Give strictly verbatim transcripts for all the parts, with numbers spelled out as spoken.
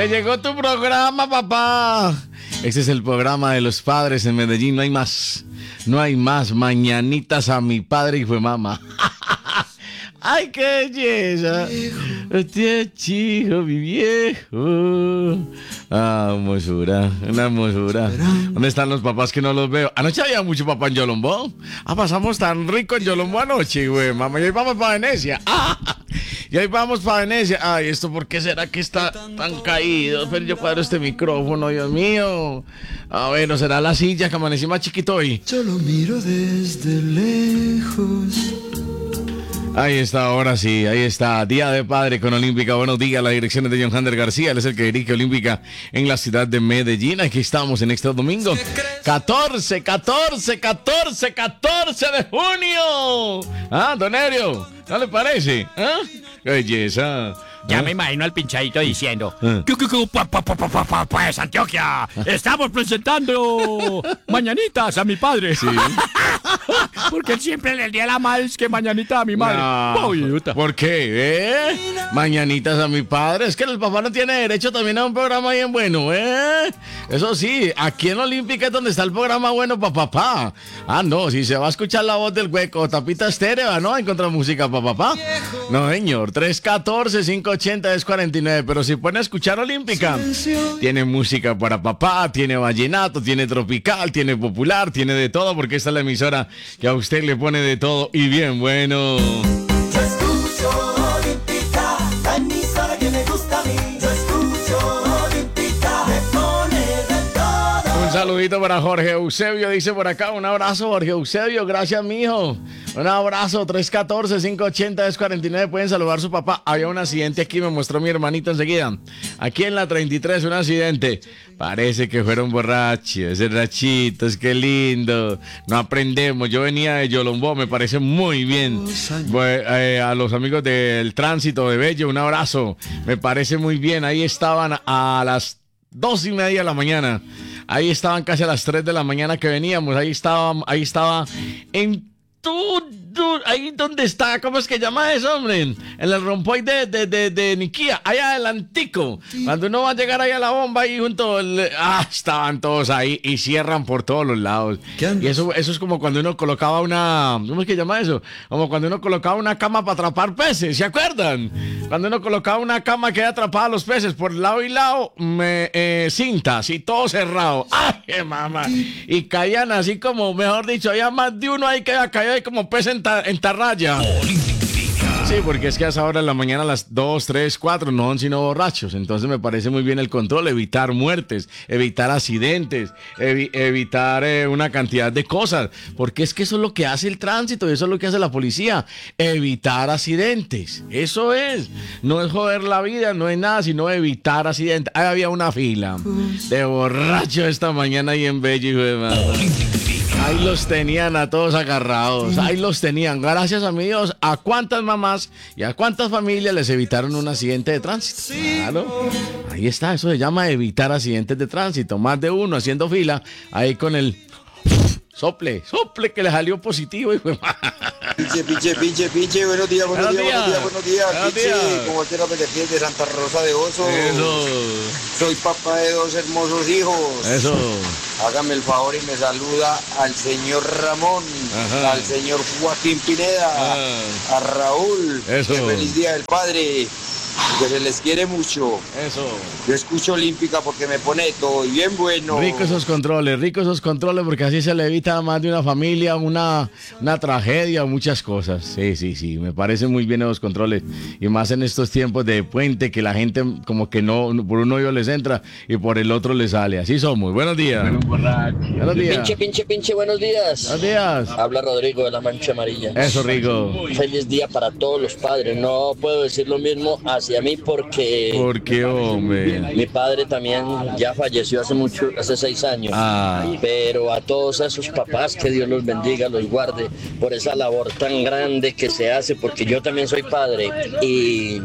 Llegó tu programa, papá. Este es el programa de los padres en Medellín. No hay más. No hay más. Mañanitas a mi padre y fue mamá. ¡Ay, qué belleza! Hostia, chico, mi viejo. Ah, hermosura, una hermosura. ¿Dónde están los papás que no los veo? Anoche había mucho papá en Yolombó. Ah, pasamos tan rico en Yolombó anoche, güey, mamá. Y hoy vamos para Venecia. Ah, y hoy vamos para Venecia. Ay, ¿esto por qué será que está tan caído? Pero yo cuadro este micrófono, Dios mío. A ver, ¿no será la silla que amanecí más chiquito hoy? Yo lo miro desde lejos. Ahí está, ahora sí, ahí está, Día de Padre con Olímpica. Buenos días, la dirección es de John Hander García, él es el que dirige Olímpica en la ciudad de Medellín. Aquí estamos en este domingo, catorce, catorce, catorce, catorce de junio. Ah, don Erio, ¿no le parece? ¿Ah? ¡Qué belleza! Ya ¿Ah? me imagino al pinchadito diciendo: ¿Ah? ¿Qué, qué, qué, pa, pa, pa, pa, pa, pues, Antioquia? Estamos presentando mañanitas a mi padre. Sí. Porque él siempre le dio la madre que mañanita a mi madre. No, Pobrecita. ¿por qué? ¿Eh? Mañanitas a mi padre. Es que el papá no tiene derecho también a un programa bien bueno, ¿eh? Eso sí, aquí en Olímpica es donde está el programa bueno para papá. Ah, no, si se va a escuchar la voz del hueco, tapita estéreo, ¿no? Encontrar música para papá. No, señor, tres uno cuatro, cinco ocho cero, dos cuatro nueve. Pero si pueden escuchar Olímpica, tiene música para papá, tiene vallenato, tiene tropical, tiene popular, tiene de todo, porque esta es la emisora que a usted le pone de todo y bien bueno. Yo escucho Olímpica, la emisora que me gusta a mí. Yo escucho Olímpica, me pone de todo. Un saludito para Jorge Eusebio, dice por acá. Un abrazo, Jorge Eusebio, gracias, mijo. Un abrazo, tres uno cuatro, cinco ocho cero, dos cuatro nueve. Pueden saludar a su papá. Había un accidente aquí, me mostró mi hermanito enseguida. Aquí en la treinta y tres, un accidente. Parece que fueron borrachos, borrachitos, qué lindo. No aprendemos. Yo venía de Yolombó, me parece muy bien. Bueno, eh, a los amigos del tránsito de Bello, un abrazo. Me parece muy bien. Ahí estaban a las dos y media de la mañana. Ahí estaban casi a las tres de la mañana que veníamos. Ahí estaba, ahí estaba en Tú, tú, ahí donde está, ¿cómo es que llama eso, hombre? En el rompoy de, de, de, de Niquía, allá adelantico. Cuando uno va a llegar ahí a la bomba, ahí junto, el, ah, estaban todos ahí y cierran por todos los lados. Y eso, eso es como cuando uno colocaba una, ¿cómo es que llama eso? Como cuando uno colocaba una cama para atrapar peces, ¿se acuerdan? Cuando uno colocaba una cama que atrapaba a los peces por lado y lado, me, eh, cintas y todo cerrado. ¡Ay, qué mamá! Y caían así como, mejor dicho, había más de uno ahí que había caído ahí como pez en, ta, en tarraya. Sí, porque es que a esa hora de la mañana, a las dos, tres, cuatro, no son sino borrachos. Entonces me parece muy bien el control, evitar muertes, evitar accidentes, evi evitar eh, una cantidad de cosas. Porque es que eso es lo que hace el tránsito y eso es lo que hace la policía. Evitar accidentes. Eso es. No es joder la vida, no es nada, sino evitar accidentes. Ahí había una fila de borrachos esta mañana ahí en Bello, hijo de madre. Ahí los tenían a todos agarrados, ahí los tenían. Gracias a mi Dios, a cuántas mamás y a cuántas familias les evitaron un accidente de tránsito. Claro, ahí está, eso se llama evitar accidentes de tránsito. Más de uno haciendo fila, ahí con el sople, sople que le salió positivo. Pinche, pinche, pinche, pinche, buenos días, buenos, Buenos días, días. buenos días, Buenos buenos días, pinche, días. como te lo metes de Santa Rosa de Oso. Eso, Soy papá de dos hermosos hijos. eso. Hágame el favor y me saluda al señor Ramón, Ajá. al señor Joaquín Pineda, Ah. a Raúl. Eso. Que feliz día del padre, que se les quiere mucho. Eso. Yo escucho Olímpica porque me pone todo y bien bueno. Ricos esos controles, ricos esos controles, porque así se le evita a más de una familia una, una tragedia o muchas cosas. Sí, sí, sí, me parecen muy bien esos controles. Y más en estos tiempos de puente, que la gente como que no, por un hoyo les entra y por el otro les sale. Así somos. Buenos días. Buenos días. Pinche, pinche, pinche, buenos días. Buenos días. Habla Rodrigo de la Mancha Amarilla. Eso, Rico. Feliz día para todos los padres. No puedo decir lo mismo hacia mí porque ¿Por qué, hombre? mi padre también ya falleció hace mucho, hace seis años. Ah. Pero a todos esos papás, que Dios los bendiga, los guarde por esa labor tan grande que se hace, porque yo también soy padre. Y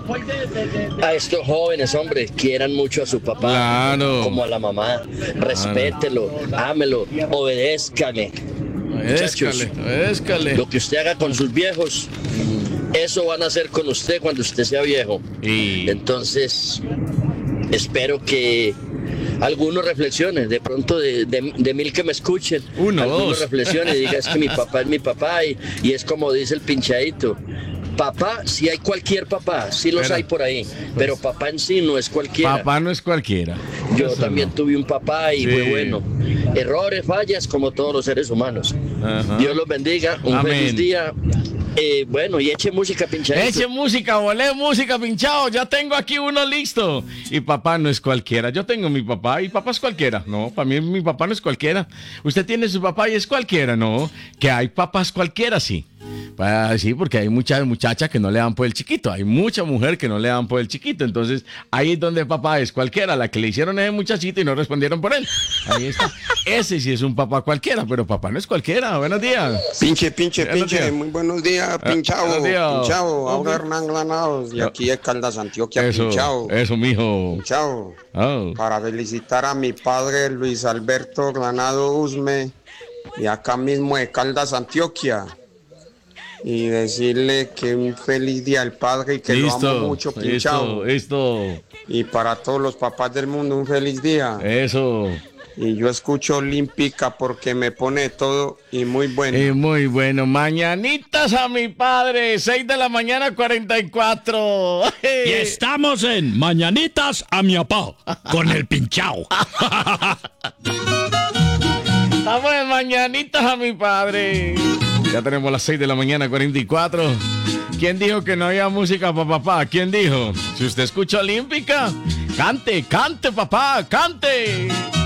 a estos jóvenes, hombre, quieran mucho a su papá, Claro. como a la mamá. Respételo, ámelo, obedézcale. Escale, escale. Lo que usted haga con sus viejos, eso van a hacer con usted cuando usted sea viejo. Y Entonces, espero que algunos reflexiones, de pronto de, de, de mil que me escuchen, Uno, algunos dos. reflexiones, diga es que mi papá es mi papá y, y es como dice el pinchadito. Papá, sí hay cualquier papá, sí los Pero- hay por ahí, pero papá en sí no es cualquiera. Papá no es cualquiera. Yo Eso también no. tuve un papá y Sí. fue bueno. Errores, fallas, como todos los seres humanos. Ajá. Dios los bendiga, un Amén. feliz día. Eh, bueno, y eche música pinchadito. Eche música, volé música, pinchado. Ya tengo aquí uno listo. Y papá no es cualquiera. Yo tengo mi papá y papá es cualquiera. No, para mí mi papá no es cualquiera. Usted tiene su papá y es cualquiera, no. Que hay papás cualquiera, sí. Pa- Sí, porque hay muchas muchachas que no le dan por el chiquito. Hay mucha mujer que no le dan por el chiquito. Entonces, ahí es donde papá es cualquiera. La que le hicieron a ese muchachito y no respondieron por él. Ahí está. Ese sí es un papá cualquiera, pero papá no es cualquiera. Buenos días. Pinche, pinche, Buenos pinche, días. muy buenos días, pinchado, buenos días. pinchado, ahora Hernán Granados, y aquí de Caldas, Antioquia, Eso, pinchado, eso, mijo. pinchado, Oh. para felicitar a mi padre Luis Alberto Granado Usme, y acá mismo de Caldas, Antioquia, y decirle que un feliz día al padre y que lo amo mucho, pinchado, listo, y para todos los papás del mundo un feliz día, eso. y yo escucho Olímpica porque me pone todo y muy bueno. Y muy bueno. Mañanitas a mi padre. seis de la mañana, cuarenta y cuatro. Y estamos en Mañanitas a mi papá, con el pinchao. Estamos en Mañanitas a mi padre. Ya tenemos las seis de la mañana, cuarenta y cuatro. ¿Quién dijo que no había música para papá? ¿Quién dijo? Si usted escucha Olímpica, cante, cante, papá, cante.